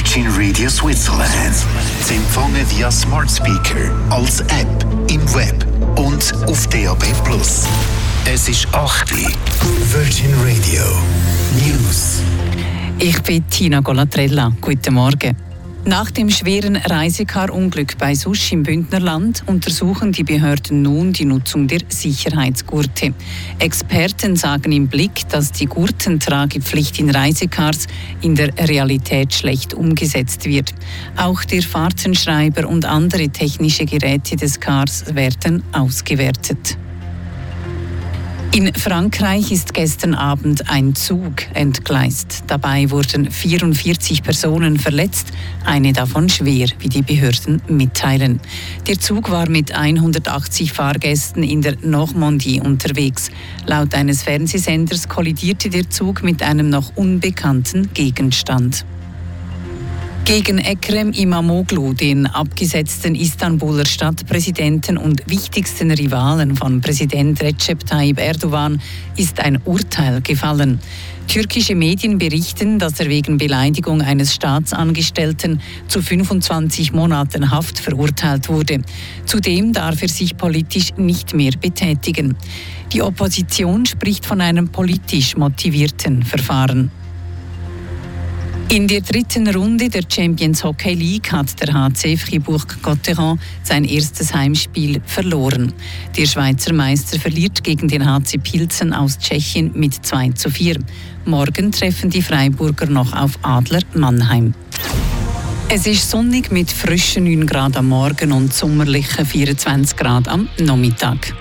Virgin Radio Switzerland. Sie empfangen via Smart Speaker, als App, im Web und auf DAB+. Es ist 8 Uhr. Virgin Radio News. Ich bin Tina Golatrella. Guten Morgen. Nach dem schweren Reisecar-Unglück bei Susch im Bündnerland untersuchen die Behörden nun die Nutzung der Sicherheitsgurte. Experten sagen im Blick, dass die Gurtentragepflicht in Reisecars in der Realität schlecht umgesetzt wird. Auch der Fahrtenschreiber und andere technische Geräte des Cars werden ausgewertet. In Frankreich ist gestern Abend ein Zug entgleist. Dabei wurden 44 Personen verletzt, eine davon schwer, wie die Behörden mitteilen. Der Zug war mit 180 Fahrgästen in der Normandie unterwegs. Laut eines Fernsehsenders kollidierte der Zug mit einem noch unbekannten Gegenstand. Gegen Ekrem İmamoğlu, den abgesetzten Istanbuler Stadtpräsidenten und wichtigsten Rivalen von Präsident Recep Tayyip Erdogan, ist ein Urteil gefallen. Türkische Medien berichten, dass er wegen Beleidigung eines Staatsangestellten zu 25 Monaten Haft verurteilt wurde. Zudem darf er sich politisch nicht mehr betätigen. Die Opposition spricht von einem politisch motivierten Verfahren. In der dritten Runde der Champions Hockey League hat der HC Fribourg-Gotteron sein erstes Heimspiel verloren. Der Schweizer Meister verliert gegen den HC Pilsen aus Tschechien mit 2:4. Morgen treffen die Freiburger noch auf Adler Mannheim. Es ist sonnig mit frischen 9 Grad am Morgen und sommerlichen 24 Grad am Nachmittag.